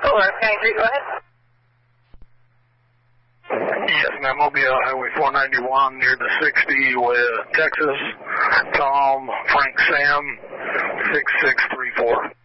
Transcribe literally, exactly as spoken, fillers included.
four, County three, go ahead. Yes, ma'am. Mobile Highway four ninety-one near the sixty with Texas. Tom, Frank, Sam, six six three four.